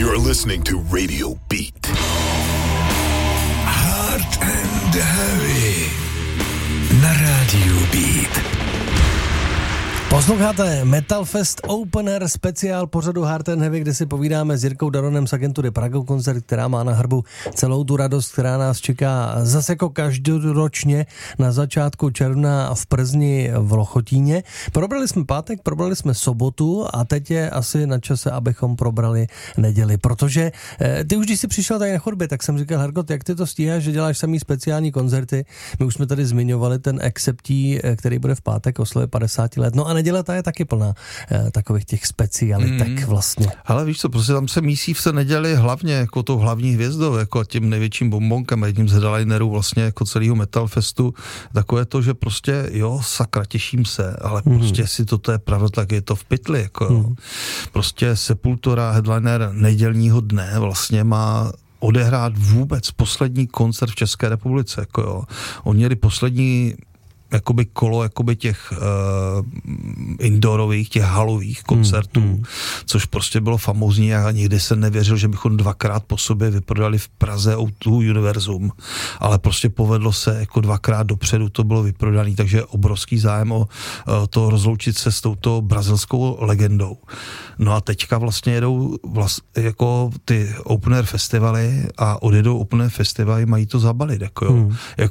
You're listening to Radio Beat. Hard and Heavy na Radio Beat. Posloucháte Metal Fest Opener speciál pořadu Hard and Heavy, kde si povídáme s Jirkou Daronem z agentury Prago Koncert, která má na hrbu celou tu radost, která nás čeká zase jako každoročně na začátku června v Plzni v Lochotíně. Probrali jsme pátek, probrali jsme sobotu a teď je asi na čase, abychom probrali neděli, protože ty už když jsi přišel tady na chodbě, tak jsem říkal, Hergot, jak ty to stíháš, že děláš samý speciální koncerty. My už jsme tady zmiňovali ten Acceptí, který bude v pátek oslavě 50 let. No a neděle ta je taky plná takových těch specialitek vlastně. Ale víš co, prostě tam se mísí v té neděli hlavně jako tou hlavní hvězdou, jako tím největším bombonkem, jedním z headlinerů vlastně jako celého Metal Festu, takové to, že prostě jo, sakra, těším se, ale prostě si toto je pravda, tak je to v pytli, jako jo. Prostě Sepultura, headliner nedělního dne vlastně má odehrát vůbec poslední koncert v České republice, jako jo. Oni měli poslední jakoby kolo jakoby těch indoorových, těch halových koncertů, což prostě bylo famózní a nikdy jsem nevěřil, že bychom dvakrát po sobě vyprodali v Praze O2 Univerzum, ale prostě povedlo se jako dvakrát dopředu, to bylo vyprodaný, takže obrovský zájem o to rozloučit se s touto brazilskou legendou. No a teďka vlastně jedou jako ty open air festivaly a odjedou open air festivaly, mají to zabalit, jako jo.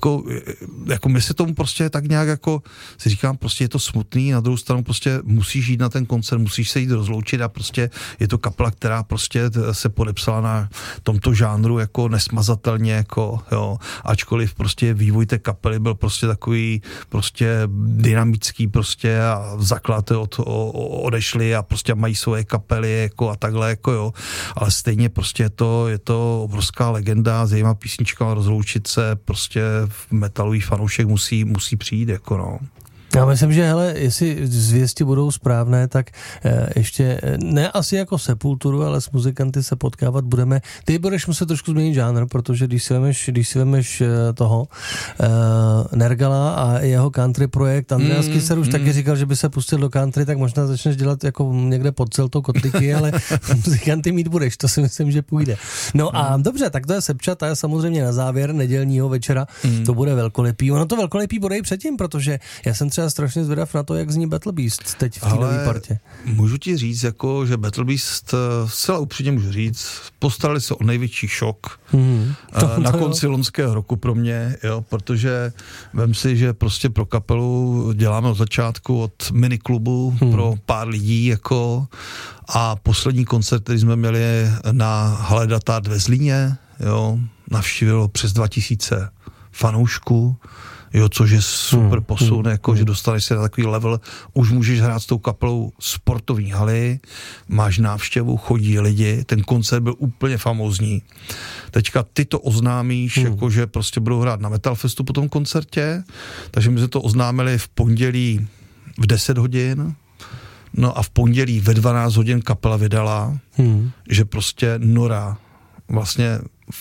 Jako my se tomu prostě tak nějak jako si říkám, prostě je to smutný, na druhou stranu prostě musíš jít na ten koncert, musíš se jít rozloučit a prostě je to kapela, která prostě se podepsala na tomto žánru jako nesmazatelně, jako jo, ačkoliv prostě vývoj té kapely byl prostě takový prostě dynamický prostě a zakladatel odešli a prostě mají svoje kapely jako a takhle jako jo, ale stejně prostě je to obrovská legenda, zajímavá písnička, rozloučit se prostě metalový fanoušek musí přijít, jako no. Já myslím, že hele, jestli zvěsti budou správné, tak ještě ne asi jako Sepulturu, ale s muzikanty se potkávat budeme. Ty budeš muset trošku změnit žánr, protože když si vemeš toho Nergala a jeho country projekt, Andreas Kisser už taky říkal, že by se pustil do country, tak možná začneš dělat jako někde pod celtou kotlíky, ale muzikanty mít budeš, to si myslím, že půjde. No a dobře, tak to je Sepča, ta je samozřejmě na závěr nedělního večera, to bude velkolepý. Ono to velkolepý bude i předtím, protože já jsem třeba strašně zvědav na to, jak zní Battle Beast teď v té nové partě. Můžu ti říct, jako, že Battle Beast, zcela upřímně můžu říct, postarali se o největší šok na konci loňského roku pro mě, jo, protože vem si, že prostě pro kapelu děláme od začátku od miniklubu pro pár lidí, jako, a poslední koncert, který jsme měli na Hale Datard ve Zlíně, jo, navštívilo přes 2000 fanoušků, jo, což je super posun, jako, že dostaneš se na takový level, už můžeš hrát s tou kapelou sportovní haly, máš návštěvu, chodí lidi, ten koncert byl úplně famózní. Teďka ty to oznámíš, jako, že prostě budou hrát na Metal Festu po tom koncertě, takže my jsme to oznámili v pondělí v 10 hodin, no a v pondělí ve 12 hodin kapela vydala, že prostě Nora vlastně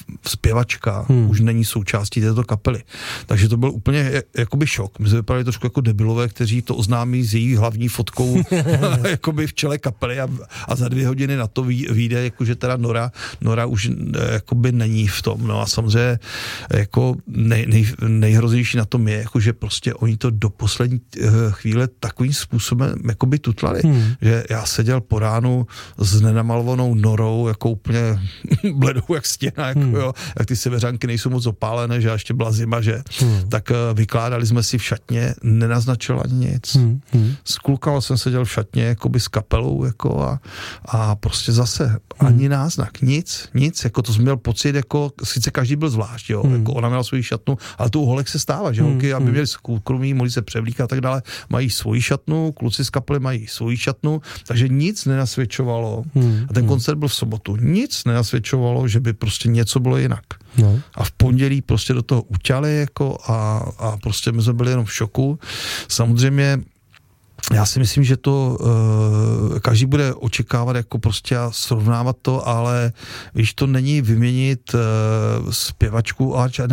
zpěvačka už není součástí této kapely. Takže to byl úplně jakoby šok. My jsme vypadali trošku jako debilové, kteří to oznámí s její hlavní fotkou jakoby v čele kapely a za 2 hodiny na to vyjde, jakože teda Nora už jakoby není v tom. No a samozřejmě jako nejhroznější na tom je, jakože prostě oni to do poslední chvíle takovým způsobem jakoby tutlali, že já seděl po ránu s nenamalovanou Norou, jako úplně bledou jak stěna, jako jo, jak ty seveřanky nejsou moc opálené, že ještě byla zima, že tak vykládali jsme si v šatně, nenaznačil ani nic. S klukama jsem seděl v šatně jakoby s kapelou, jako a prostě zase ani náznak, nic, jako to jsem měl pocit, jako sice každý byl zvlášť, jo, jako ona měla svoji šatnu, ale tu holek se stává, že holky, aby měli soukromí, mohli se převlíkat a tak dále, mají svoji šatnu, kluci z kapely mají svoji šatnu, takže nic nenasvědčovalo, a ten koncert byl v sobotu, nic nenasvědčovalo, že by prostě něco bylo jinak. No. A v pondělí prostě do toho uťali, jako a prostě my jsme byli jenom v šoku. Samozřejmě já si myslím, že to každý bude očekávat jako prostě a srovnávat to, ale víš, to není vyměnit zpěvačku Arch